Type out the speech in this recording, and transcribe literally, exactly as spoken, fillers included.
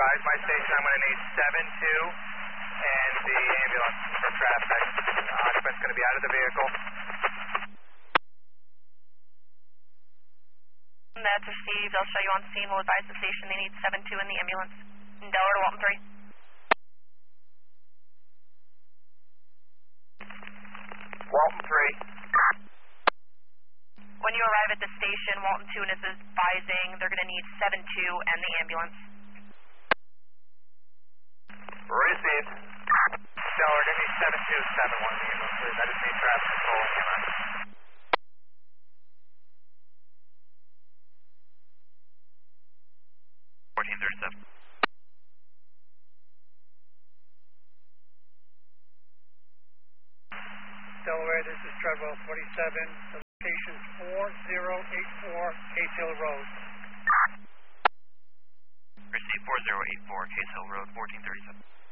advise my station I'm going to need seven two and the ambulance for traffic. Occupant's going to be out of the vehicle. That's received. I'll show you on scene. We'll advise the station they need seven two in the ambulance. In Delaware to Walton three. Walton three. When you arrive at the station, Walton two is advising they're going to need seven two and the ambulance. Received. Delaware, give me seven two seven one in the ambulance, please. I just need traffic control in the ambulance. fourteen thirty-seven. Delaware, this is Treadwell forty-seven. The location is four zero eight four Case Hill Road. Receive four zero eight four Case Hill Road, fourteen thirty-seven.